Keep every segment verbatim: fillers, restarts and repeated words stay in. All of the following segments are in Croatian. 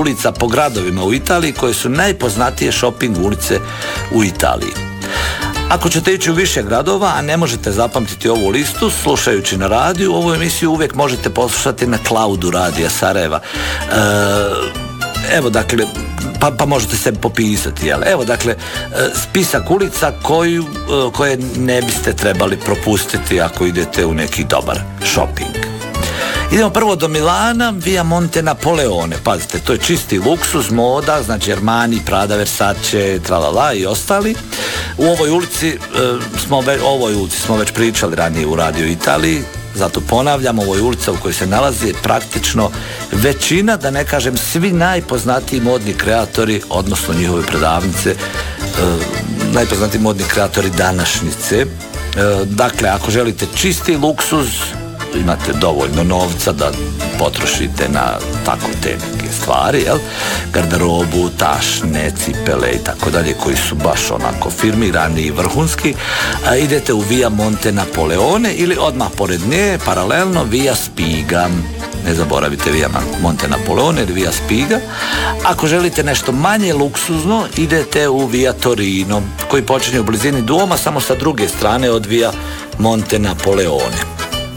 ulica po gradovima u Italiji koje su najpoznatije shopping ulice u Italiji. Ako ćete ići u više gradova, a ne možete zapamtiti ovu listu, slušajući na radiju, ovu emisiju uvijek možete poslušati na Cloudu radija Sarajeva. E, evo, dakle, pa, pa možete se popisati, jel? Evo, dakle, spisak ulica koju, koje ne biste trebali propustiti ako idete u neki dobar shopping. Idemo prvo do Milana, Via Monte Napoleone. Pazite, to je čisti luksuz, moda, znači Armani, Prada, Versace, tralala i ostali. U ovoj ulici e, smo ve, ovoj ulici smo već pričali ranije u Radio Italiji, zato ponavljam, ovo je ulica u kojoj se nalazi praktično većina, da ne kažem svi najpoznatiji modni kreatori, odnosno njihove prodavnice, e, najpoznatiji modni kreatori današnjice. E, dakle, ako želite čisti luksuz, imate dovoljno novca da potrošite na tako te neke stvari, jel? Garderobu, tašne, cipele i tako dalje, koji su baš onako firmirani i vrhunski, a idete u Via Monte Napoleone ili odmah pored nje, paralelno, Via Spiga. Ne zaboravite Via Monte Napoleone ili Via Spiga. Ako želite nešto manje luksuzno, idete u Via Torino, koji počinje u blizini Duoma, samo sa druge strane od Via Monte Napoleone.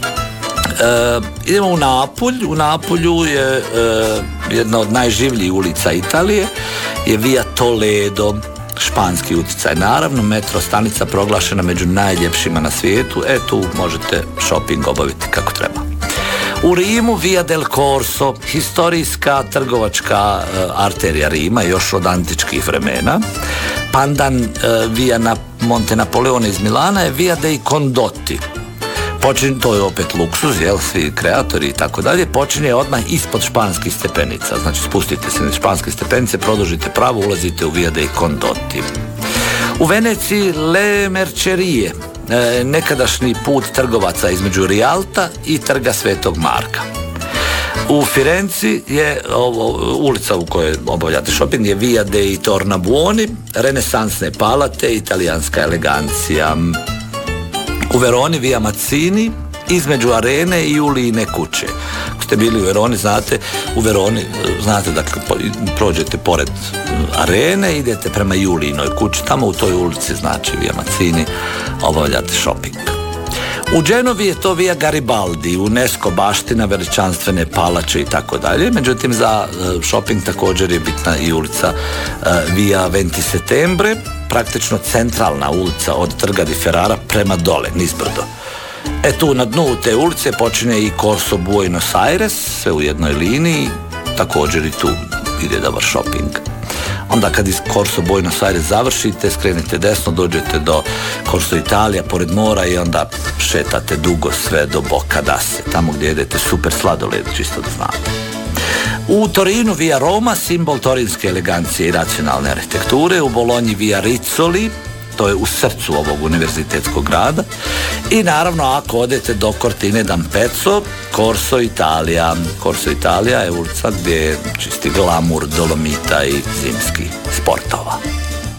E, idemo u Napulj. U Napulju je e, jedna od najživljih ulica Italije, je Via Toledo, španski utjecaj. Naravno, metro stanica proglašena među najljepšima na svijetu. E, tu možete shopping obaviti kako treba. U Rimu Via del Corso, historijska trgovačka e, arterija Rima, još od antičkih vremena. Pandan e, Via na Monte Napoleone iz Milana je Via dei Condotti. Počinje, to je opet luksuz, jel, svi kreatori i tako dalje, počinje odmah ispod španskih stepenica, znači spustite se na španske stepenice, produžite pravo, ulazite u Via dei Condotti. U Veneciji Le Mercerie, e, nekadašnji put trgovaca između Rialta i trga Svetog Marka. U Firenci je ovo, ulica u kojoj obavljate shopping je Via dei Tornabuoni, renesansne palate, italijanska elegancija. U Veroni Via Mazzini, između Arene i Julijine kuće. Ako ste bili u Veroni, znate, u Veroni, znate, dakle, prođete pored Arene, idete prema Julijinoj kući, tamo u toj ulici, znači Via Mazzini, obavljate shopping. U Genovi je to Via Garibaldi, UNESCO baština, veličanstvene palače i tako dalje. Međutim, za shopping također je bitna i ulica Via venti Settembre, praktično centralna ulica od Trga di Ferrara prema dole, nizbrdo. E tu na dnu te ulice počinje i Corso Buenos Aires, sve u jednoj liniji, također i tu ide dobar shopping. Onda kad iz Corso Buenos Aires završite, skrenete desno, dođete do Corso Italija pored mora i onda šetate dugo sve do Bocca d'Asse, tamo gdje jedete super sladoled, čisto da znate. U Torinu Via Roma, simbol torinske elegancije i racionalne arhitekture. U Bolonji Via Rizzoli, to je u srcu ovog univerzitetskog grada. I naravno, ako odete do Cortine d'Ampezzo, Corso Italia. Corso Italia je ulica gdje je čisti glamur Dolomita i zimskih sportova.